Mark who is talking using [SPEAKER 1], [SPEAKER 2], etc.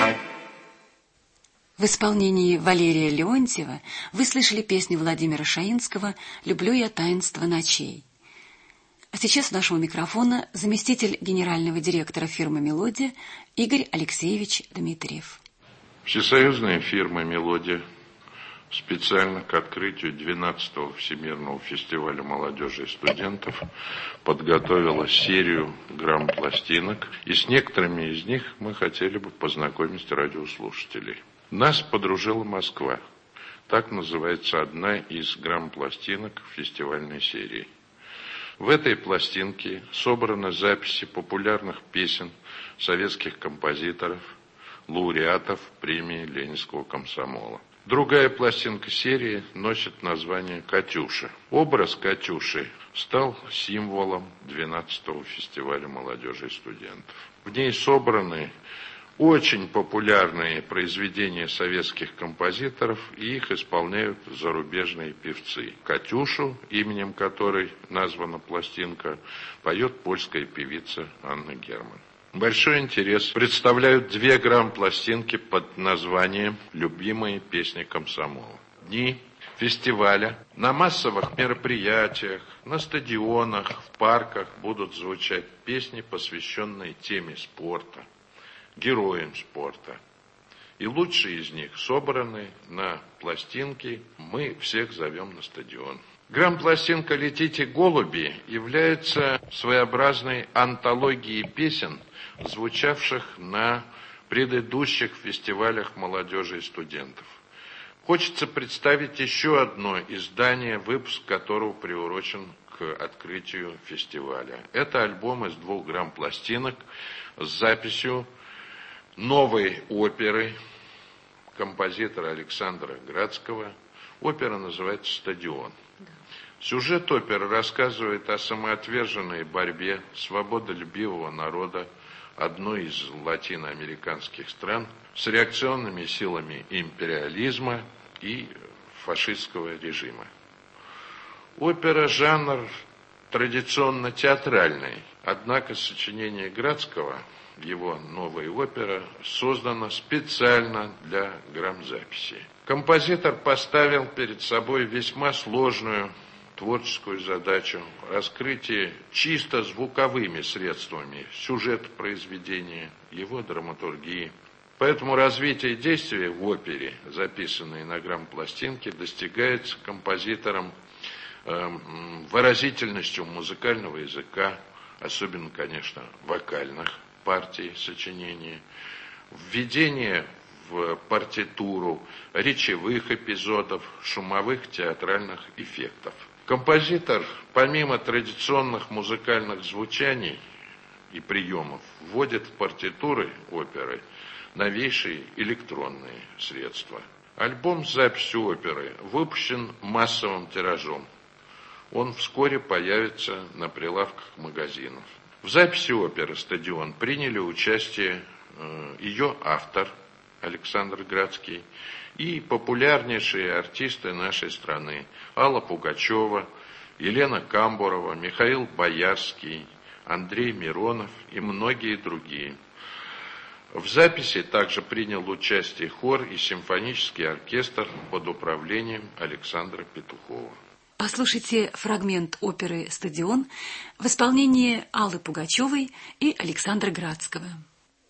[SPEAKER 1] В исполнении Валерия Леонтьева вы слышали песню Владимира Шаинского «Люблю я таинство ночей». А сейчас у нашего микрофона заместитель генерального директора фирмы «Мелодия» Игорь Алексеевич Дмитриев.
[SPEAKER 2] Всесоюзная фирма «Мелодия» специально к открытию 12-го Всемирного фестиваля молодежи и студентов подготовила серию грамм-пластинок, и с некоторыми из них мы хотели бы познакомить радиослушателей. Нас подружила Москва. Так называется одна из грамм-пластинок фестивальной серии. В этой пластинке собраны записи популярных песен советских композиторов, лауреатов премии Ленинского комсомола. Другая пластинка серии носит название «Катюша». Образ Катюши стал символом 12-го фестиваля молодежи и студентов. В ней собраны очень популярные произведения советских композиторов, и их исполняют зарубежные певцы. «Катюшу», именем которой названа пластинка, поет польская певица Анна Герман. Большой интерес представляют 2 грамм-пластинки под названием «Любимые песни комсомола». Дни фестиваля на массовых мероприятиях, на стадионах, в парках будут звучать песни, посвященные теме спорта, героям спорта. И лучшие из них собраны на пластинке «Мы всех зовем на стадион». Грамм-пластинка «Летите, голуби» является своеобразной антологией песен, звучавших на предыдущих фестивалях молодежи и студентов. Хочется представить еще одно издание, выпуск которого приурочен к открытию фестиваля. Это альбом из 2 грамм-пластинок с записью новой оперы композитора Александра Градского. Опера называется «Стадион». Сюжет оперы рассказывает о самоотверженной борьбе свободолюбивого народа одной из латиноамериканских стран с реакционными силами империализма и фашистского режима. Опера – жанр традиционно театральный, однако сочинение Градского, его новая опера, создана специально для грамзаписи. Композитор поставил перед собой весьма сложную творческую задачу раскрытия чисто звуковыми средствами сюжета произведения, его драматургии. Поэтому развитие действия в опере, записанной на грамм-пластинке, достигается композитором выразительностью музыкального языка, особенно, конечно, вокальных партий сочинения, введение в партитуру речевых эпизодов, шумовых театральных эффектов. Композитор, помимо традиционных музыкальных звучаний и приемов, вводит в партитуры оперы новейшие электронные средства. Альбом с записью оперы выпущен массовым тиражом. Он вскоре появится на прилавках магазинов. В записи оперы «Стадион» приняли участие ее автор Александр Градский и популярнейшие артисты нашей страны: Алла Пугачева, Елена Камбурова, Михаил Боярский, Андрей Миронов и многие другие. В записи также принял участие хор и симфонический оркестр под управлением Александра Петухова.
[SPEAKER 1] Послушайте фрагмент оперы «Стадион» в исполнении Аллы Пугачевой и Александра Градского.